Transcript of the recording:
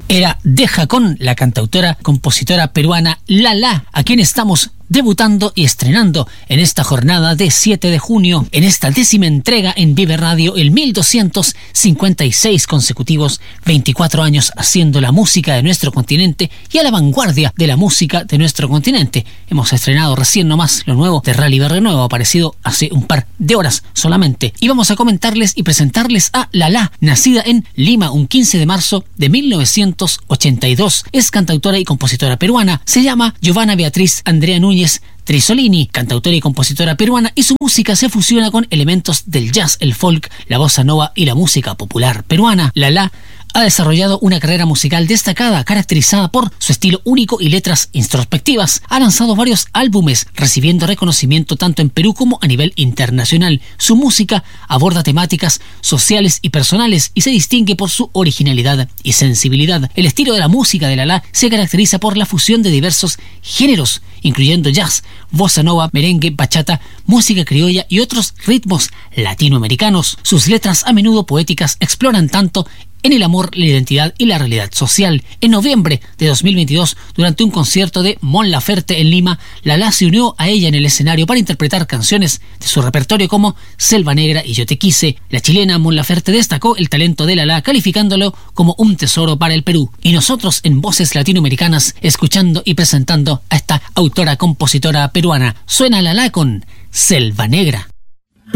Era Deja con la cantautora, compositora peruana Lala, a quien estamos debutando y estrenando en esta jornada de 7 de junio, en esta 10ª entrega en Vive Radio, el 1256 consecutivos, 24 años haciendo la música de nuestro continente y a la vanguardia de la música de nuestro continente. Hemos estrenado recién nomás lo nuevo de Rally Barrio Nuevo, aparecido hace un par de horas solamente. Y vamos a comentarles y presentarles a Lala, nacida en Lima un 15 de marzo de 1982. Es cantautora y compositora peruana. Se llama Giovanna Beatriz Andrea Núñez Trisolini, cantautora y compositora peruana, y su música se fusiona con elementos del jazz, el folk, la bossa nova y la música popular peruana. Lala ha desarrollado una carrera musical destacada, caracterizada por su estilo único y letras introspectivas. Ha lanzado varios álbumes, recibiendo reconocimiento tanto en Perú como a nivel internacional. Su música aborda temáticas sociales y personales y se distingue por su originalidad y sensibilidad. El estilo de la música de Lala se caracteriza por la fusión de diversos géneros, incluyendo jazz, bossa nova, merengue, bachata, música criolla y otros ritmos latinoamericanos. Sus letras, a menudo poéticas, exploran tanto en el amor, la identidad y la realidad social. En noviembre de 2022, durante un concierto de Mon Laferte en Lima, Lala se unió a ella en el escenario para interpretar canciones de su repertorio como Selva Negra y Yo Te Quise. La chilena Mon Laferte destacó el talento de Lala, calificándolo como un tesoro para el Perú. Y nosotros, en Voces Latinoamericanas, escuchando y presentando a esta autora-compositora peruana, suena Lala con Selva Negra.